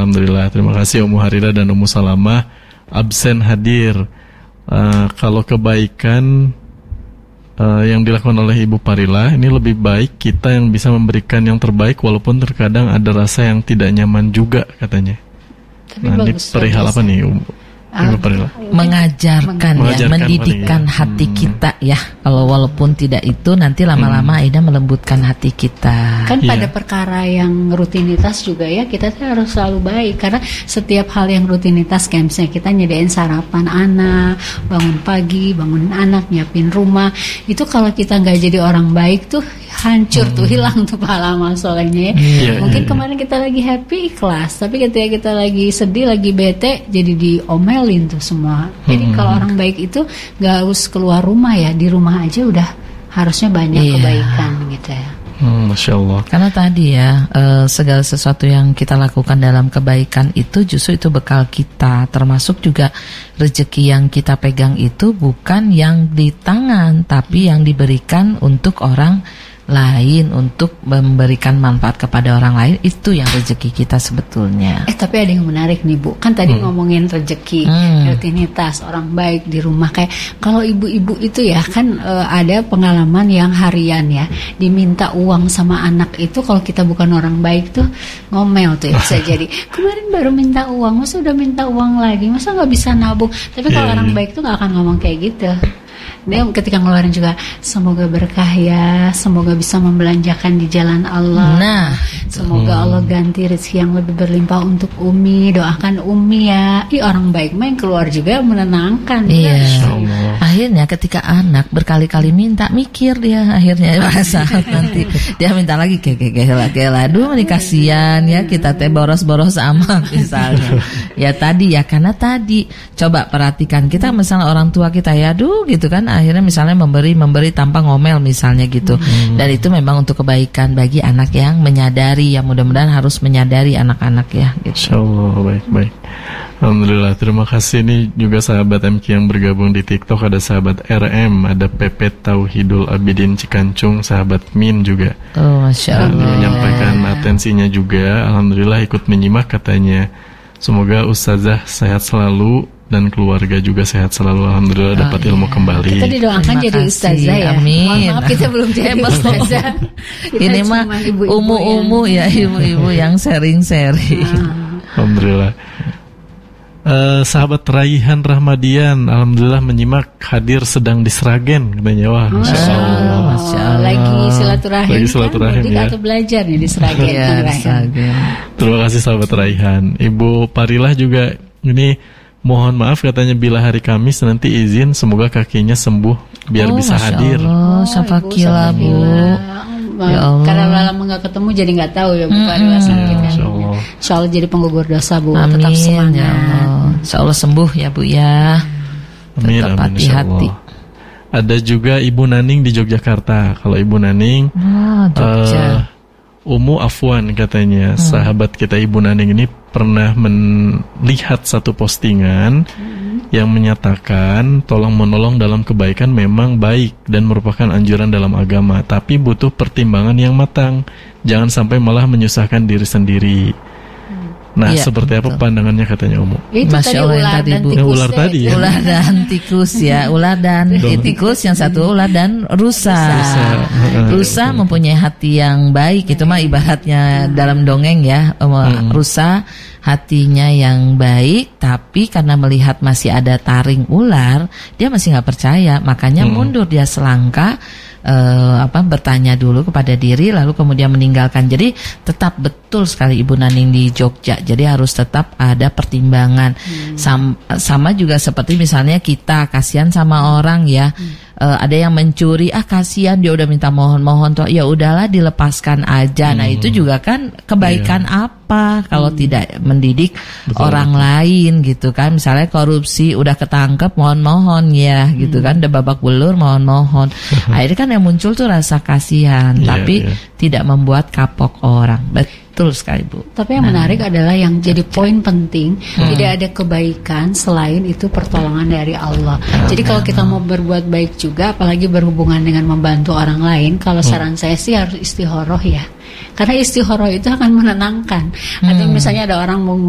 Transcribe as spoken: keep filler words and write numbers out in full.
Alhamdulillah. Terima kasih Ummu Harira dan Ummu Salamah absen hadir. Uh, kalau kebaikan uh, yang dilakukan oleh Ibu Parila, ini lebih baik kita yang bisa memberikan yang terbaik walaupun terkadang ada rasa yang tidak nyaman juga katanya. Tapi nah, ini perihal apa nih Ummu? Uh, mengajarkan, mengajarkan ya, mendidikan ya. hati hmm. kita ya. Kalau walaupun tidak itu nanti lama-lama hmm. Aida melembutkan hati kita. Kan yeah. pada perkara yang rutinitas juga ya kita tuh harus selalu baik karena setiap hal yang rutinitas kayak misalnya kita nyediain sarapan anak, bangun pagi, bangun anak, nyiapin rumah, itu kalau kita nggak jadi orang baik tuh hancur hmm. tuh, hilang tuh pahala amal solehnya ya. Yeah, Mungkin yeah, kemarin kita lagi happy ikhlas, tapi ketika kita lagi sedih, lagi bete, jadi diomelin tuh semua. Jadi hmm. kalau orang baik itu nggak harus keluar rumah ya, di rumah aja udah harusnya banyak yeah. kebaikan gitu ya. Hmm, Masya Allah. Karena tadi ya uh, segala sesuatu yang kita lakukan dalam kebaikan itu justru itu bekal kita. Termasuk juga rezeki yang kita pegang itu bukan yang di tangan, tapi yang diberikan untuk orang lain, untuk memberikan manfaat kepada orang lain. Itu yang rezeki kita sebetulnya. Eh tapi ada yang menarik nih Bu, kan tadi hmm. ngomongin rezeki, hmm. rutinitas, orang baik di rumah. Kayak kalau ibu-ibu itu ya kan e, ada pengalaman yang harian ya, diminta uang sama anak itu, kalau kita bukan orang baik tuh ngomel tuh ya, bisa jadi kemarin baru minta uang, masa udah minta uang lagi, masa gak bisa nabung. Tapi kalau yeah, orang yeah. baik tuh gak akan ngomong kayak gitu. Dia ketika ngeluarin juga semoga berkah ya, semoga bisa membelanjakan di jalan Allah. Nah, semoga hmm. Allah ganti rezeki yang lebih berlimpah untuk Umi, doakan Umi ya. Ih, orang baik main keluar juga menenangkan. Iya. Ya. Akhirnya ketika anak berkali-kali minta, mikir dia akhirnya masa nanti dia minta lagi kayak kayak kayak aduh ini kasihan ya, kita teh boros-boros amat misalnya. Ya tadi ya karena tadi coba perhatikan kita misalnya orang tua kita ya aduh gitu kan, akhirnya misalnya memberi memberi tanpa ngomel misalnya gitu. Hmm. Dan itu memang untuk kebaikan bagi anak yang menyadari, ya mudah-mudahan harus menyadari anak-anak ya gitu. Insyaallah baik-baik. Alhamdulillah, terima kasih. Ini juga sahabat M K yang bergabung di TikTok, ada sahabat R M, ada Pepe Tauhidul Abidin Cikancung, sahabat Min juga. Oh, Masya Allah. Uh, menyampaikan atensinya juga. Alhamdulillah ikut menyimak katanya. Semoga Ustazah sehat selalu dan keluarga juga sehat selalu. Alhamdulillah oh, dapat ilmu iya. kembali. Kita didoakan terima jadi kasih. Ustazah ya. Amin. Mohon maaf kita belum jadi Ustazah. Ini mah umu-umu ya, ibu-ibu yang sharing-sharing. Ah. Alhamdulillah. Uh, sahabat Raihan Rahmadian, alhamdulillah menyimak, hadir sedang di Sragen katanya. Wah, Masya Allah. Masya Allah. Lagi silaturahim, lagi silaturahim kan? Ya. Atau belajar nih di Sragen. Ya, Sragen. Terima kasih sahabat Raihan. Ibu Parilah juga ini mohon maaf katanya bila hari Kamis nanti izin, semoga kakinya sembuh biar oh, bisa Masya hadir. Allah, Syafaqillah Bu. Ya Allah. Karena lama nggak ketemu jadi nggak tahu ya Bu Parilah sakit. Insya Allah. Insya Allah jadi penggugur dosa Bu. Amin, tetap semangat. Ya Allah. Insya Allah sembuh ya Bu ya. Amin, tetap amin, hati-hati. Ada juga Ibu Naning di Yogyakarta. Kalau Ibu Naning, oh, Jogja. Uh, Umu Afwan katanya, hmm. sahabat kita Ibu Naning ini pernah melihat satu postingan hmm. yang menyatakan tolong menolong dalam kebaikan memang baik dan merupakan anjuran dalam agama, tapi butuh pertimbangan yang matang, jangan sampai malah menyusahkan diri sendiri. Nah, ya, seperti betul. Apa pandangannya katanya Umu? Itu Masya Allah yang tadi Bu. Ular tadi ya. Ular dan tikus ya, ular dan tikus, yang satu ular dan rusa. Rusa, rusa mempunyai hati yang baik, itu mah ibaratnya dalam dongeng ya, hmm. rusa hatinya yang baik, tapi karena melihat masih ada taring ular, dia masih nggak percaya, makanya hmm. mundur dia selangkah. Uh, apa bertanya dulu kepada diri lalu kemudian meninggalkan. Jadi tetap betul sekali Ibu Naning di Jogja. Jadi harus tetap ada pertimbangan. Hmm. Sam, sama juga seperti misalnya kita kasihan sama orang ya. Hmm. Uh, ada yang mencuri, ah kasihan dia udah minta mohon-mohon toh, ya udahlah dilepaskan aja. Hmm. Nah itu juga kan kebaikan yeah. apa kalau hmm. tidak mendidik betul, orang betul. lain gitu kan. Misalnya korupsi udah ketangkep mohon-mohon ya hmm. gitu kan, udah babak belur mohon-mohon. Akhirnya kan yang muncul tuh rasa kasihan, yeah, tapi yeah. tidak membuat kapok orang. Betul sekali Bu. Tapi yang nah, menarik adalah yang jadi poin penting, hmm. tidak ada kebaikan selain itu pertolongan dari Allah. Hmm. Jadi kalau kita mau berbuat baik juga, apalagi berhubungan dengan membantu orang lain, kalau hmm. saran saya sih harus istikharah ya. Karena istikharah itu akan menenangkan. Hmm. Atau misalnya ada orang mau